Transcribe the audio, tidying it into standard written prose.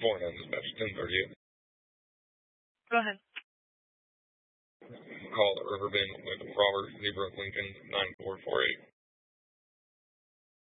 4-9 dispatch, 1038. Go ahead. Call at Riverbend with Robert Zebra Lincoln 9448.